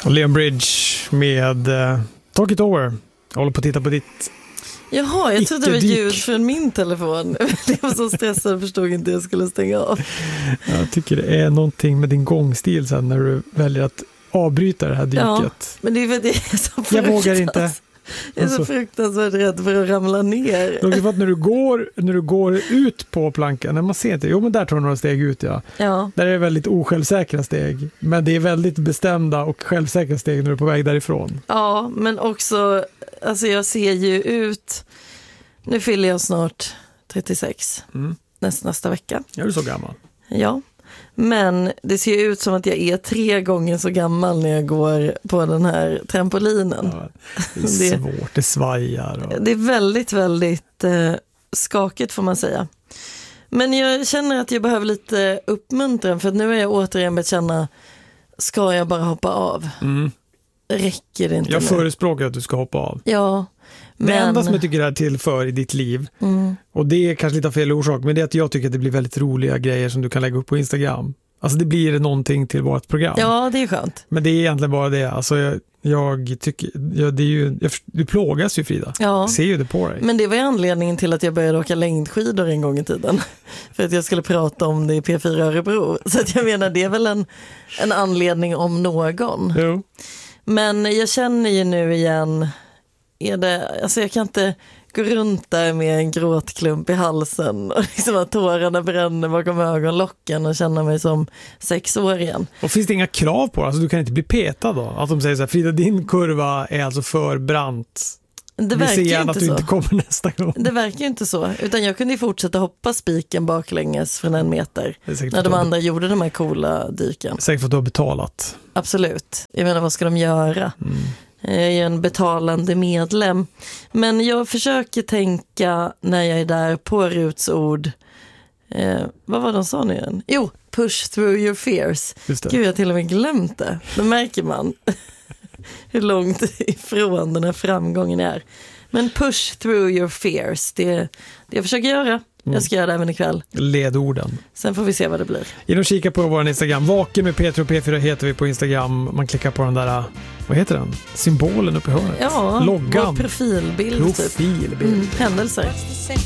Och Leon Bridge med Talk It Over. Jag håller på att titta på ditt. Jaha, jag trodde det var ljud från min telefon. Jag var så stressad och förstod inte att jag skulle stänga av. Jag tycker det är någonting med din gångstil sen när du väljer att avbryta det här dyket. Ja, men det är för att jag är så fruktansvärt. Jag vågar inte. Jag är så fruktansvärt rädd för att ramla ner. Det är för att när du går ut på plankan, när man ser inte, jo men där tar du några steg ut, ja. Där är det väldigt osjälvsäkra steg, men det är väldigt bestämda och självsäkra steg när du är på väg därifrån. Ja, men också, alltså jag ser ju ut, nu fyller jag snart 36, nästa vecka. Ja, du är så gammal. Ja. Men det ser ut som att jag är 3 gånger så gammal när jag går på den här trampolinen. Ja, det är svårt, det svajar. Det är väldigt, väldigt skakigt får man säga. Men jag känner att jag behöver lite uppmuntran för att nu är jag återigen börjat känna, ska jag bara hoppa av? Räcker det inte? Jag förespråkar att du ska hoppa av. Ja. Det enda som jag tycker är till för i ditt liv, och det är kanske lite fel orsak, men det är att jag tycker att det blir väldigt roliga grejer som du kan lägga upp på Instagram. Alltså det blir någonting till vårt program. Ja, det är skönt. Men det är egentligen bara det. Alltså jag tycker, det är ju, du plågas ju, Frida. Ja. Jag ser ju det på dig. Men det var ju anledningen till att jag började åka längdskidor en gång i tiden. För att jag skulle prata om det i P4 Örebro. Så att jag menar, det är väl en anledning om någon. Jo. Men jag känner ju nu igen, alltså jag kan inte gå runt där med en gråtklump i halsen och liksom att tårarna bränner bakom ögonlocken och känna mig som 6-åringen. Och finns det inga krav på det? Alltså du kan inte bli petad då? Att de säger så här, Frida, din kurva är alltså för brant. Det verkar ju inte att du så. Inte kommer nästa gång. Det verkar ju inte så. Utan jag kunde ju fortsätta hoppa spiken baklänges från 1 meter. När de andra gjorde de här coola dyken. Säkert för att du har betalat. Absolut. Jag menar, vad ska de göra? Jag är en betalande medlem. Men jag försöker tänka när jag är där på Ruts ord. Vad var de sa nu igen? Jo, push through your fears. Gud, jag har till och med glömt det. Då märker man hur långt ifrån den här framgången är. Men push through your fears, det jag försöker göra. Jag ska göra det även ikväll. Ledorden. Sen får vi se vad det blir. In och kika på vår Instagram. Vaken med P3 och P4 heter vi på Instagram. Man klickar på den där, vad heter den? Symbolen uppe i hörnet. Ja, loggan. Profilbild. Profilbild. Händelser.